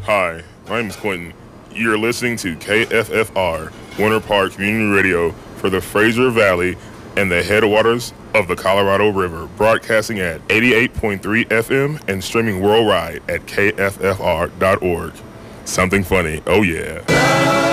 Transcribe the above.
Hi, my name is Quentin. You're listening to KFFR, Winter Park Community Radio for the Fraser Valley and the headwaters of the Colorado River, broadcasting at 88.3 FM and streaming worldwide at kffr.org. Something funny, oh yeah.